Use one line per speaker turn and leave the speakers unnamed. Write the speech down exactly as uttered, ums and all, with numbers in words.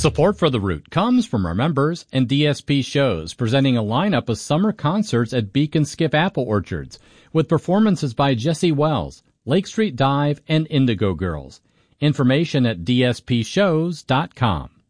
Support for The Root comes from our members and D S P Shows, presenting a lineup of summer concerts at Beacon Skip Apple Orchards, with performances by Jesse Wells, Lake Street Dive, and Indigo Girls. Information at d s p shows dot com.